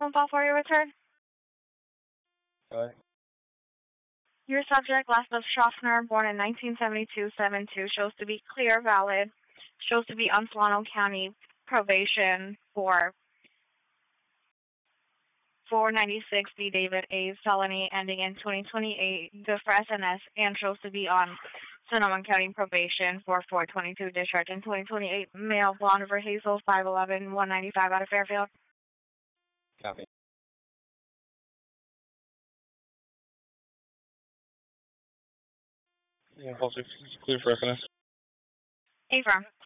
Phone call for your return. Alright. Your subject, last of Schaffner, born in 1972-72, shows to be clear, valid, shows to be on Solano County probation for 496 D. David A. felony ending in 2028, good for SNS, and shows to be on Sonoma County probation for 422 discharge in 2028, male, blonde, over hazel, 5'11", 195 out of Fairfield. Copy. Yeah, also clear for SNS. Affirm.